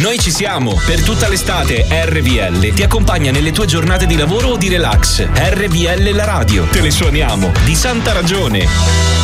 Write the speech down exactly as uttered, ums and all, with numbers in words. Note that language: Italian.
Noi ci siamo. Per tutta l'estate R V L ti accompagna nelle tue giornate di lavoro o di relax. R V L la radio. Te le suoniamo di santa ragione.